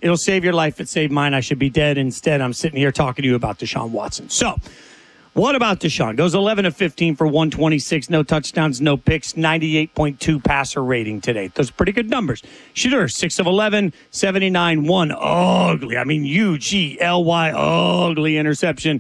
It'll save your life. It saved mine. I should be dead. Instead, I'm sitting here talking to you about Deshaun Watson. So, what about Deshaun? Goes 11 of 15 for 126, no touchdowns, no picks, 98.2 passer rating today. Those are pretty good numbers. Shedeur, 6 of 11, 79, 1 ugly. I mean, UGLY, ugly interception,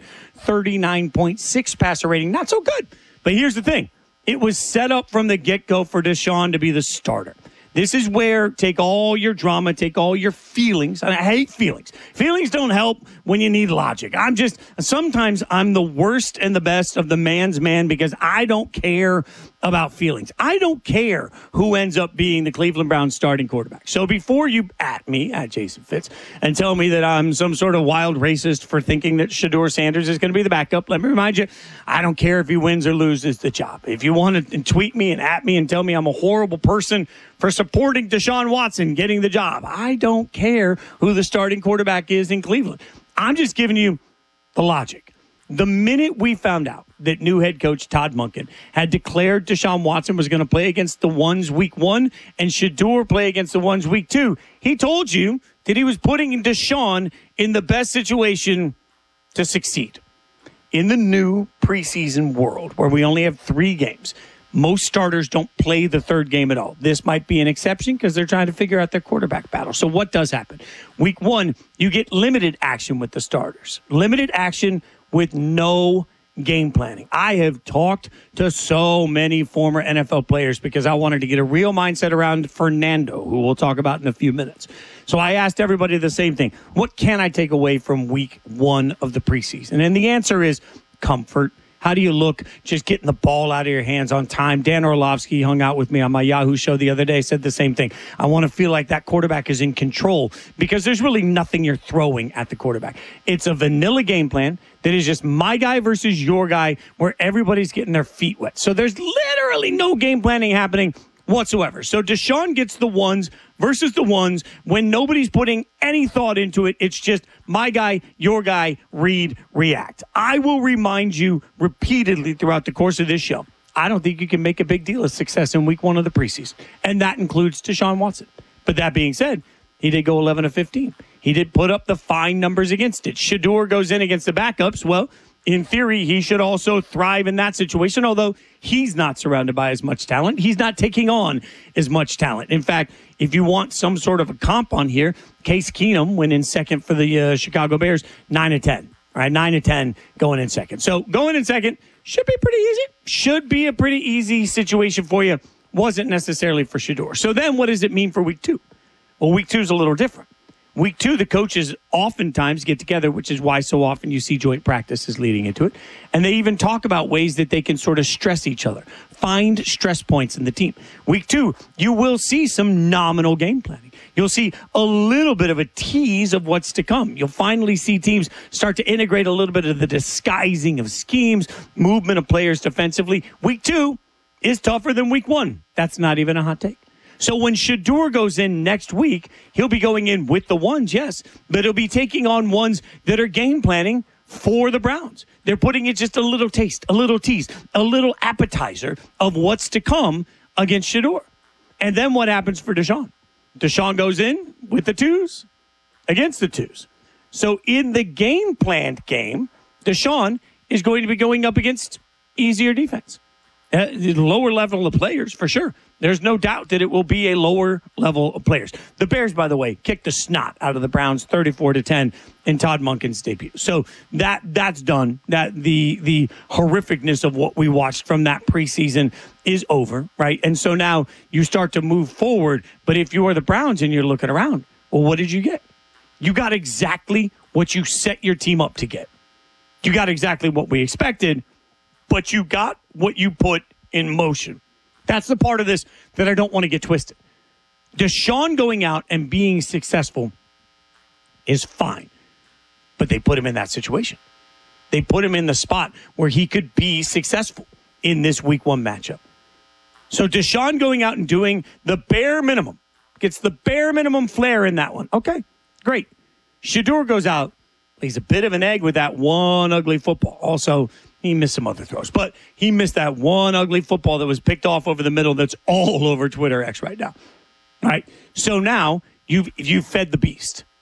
39.6 passer rating. Not so good. But here's the thing. It was set up from the get-go for Deshaun to be the starter. This is where take all your drama, take all your feelings. And I hate feelings. Feelings don't help when you need logic. Sometimes I'm the worst and the best of the man's man because I don't care about feelings. I don't care who ends up being the Cleveland Browns starting quarterback. So before you at Jason Fitz, and tell me that I'm some sort of wild racist for thinking that Shedeur Sanders is going to be the backup, let me remind you, I don't care if he wins or loses the job. If you want to tweet me and at me and tell me I'm a horrible person for supporting Deshaun Watson getting the job, I don't care who the starting quarterback is in Cleveland. I'm just giving you the logic. The minute we found out that new head coach Todd Monken had declared Deshaun Watson was going to play against the ones week 1 and Shedeur play against the ones week 2, he told you that he was putting Deshaun in the best situation to succeed. In the new preseason world where we only have 3 games, most starters don't play the third game at all. This might be an exception because they're trying to figure out their quarterback battle. So what does happen? Week 1, you get limited action with the starters. Limited action with no game planning. I have talked to so many former NFL players because I wanted to get a real mindset around Fernando, who we'll talk about in a few minutes. So I asked everybody the same thing. What can I take away from week 1 of the preseason? And the answer is comfort. How do you look just getting the ball out of your hands on time? Dan Orlovsky hung out with me on my Yahoo show the other day, said the same thing. I want to feel like that quarterback is in control because there's really nothing you're throwing at the quarterback. It's a vanilla game plan that is just my guy versus your guy where everybody's getting their feet wet. So there's literally no game planning happening whatsoever. So Deshaun gets the ones versus the ones when nobody's putting any thought into it. It's just my guy, your guy, read, react. I will remind you repeatedly throughout the course of this show, I don't think you can make a big deal of success in week 1 of the preseason. And that includes Deshaun Watson. But that being said, he did go 11 of 15. He did put up the fine numbers against it. Shedeur goes in against the backups. Well, in theory, he should also thrive in that situation, although he's not surrounded by as much talent. He's not taking on as much talent. In fact, if you want some sort of a comp on here, Case Keenum went in second for the Chicago Bears, 9 of 10. All right, 9 of 10 going in second. So going in second should be pretty easy. Should be a pretty easy situation for you. Wasn't necessarily for Shedeur. So then what does it mean for week 2? Well, week 2 is a little different. Week 2, the coaches oftentimes get together, which is why so often you see joint practices leading into it. And they even talk about ways that they can sort of stress each other, find stress points in the team. Week 2, you will see some nominal game planning. You'll see a little bit of a tease of what's to come. You'll finally see teams start to integrate a little bit of the disguising of schemes, movement of players defensively. Week 2 is tougher than week 1. That's not even a hot take. So when Shedeur goes in next week, he'll be going in with the ones, yes, but he'll be taking on ones that are game planning for the Browns. They're putting it just a little taste, a little tease, a little appetizer of what's to come against Shedeur. And then what happens for Deshaun? Deshaun goes in with the 2s against the 2s. So in the game planned game, Deshaun is going to be going up against easier defense. The lower level of players, for sure. There's no doubt that it will be a lower level of players. The Bears, by the way, kicked the snot out of the Browns 34-10 in Todd Monken's debut. So that's done. That the horrificness of what we watched from that preseason is over, right? And so now you start to move forward. But if you are the Browns and you're looking around, well, what did you get? You got exactly what you set your team up to get. You got exactly what we expected, but you got what you put in motion. That's the part of this that I don't want to get twisted. Deshaun going out and being successful is fine, but they put him in that situation. They put him in the spot where he could be successful in this week 1 matchup. So Deshaun going out and doing the bare minimum, gets the bare minimum flair in that one. Okay, great. Shedeur goes out, plays a bit of an egg with that one ugly football. Also, he missed some other throws, but he missed that one ugly football that was picked off over the middle that's all over Twitter X right now. All right. So now you've fed the beast.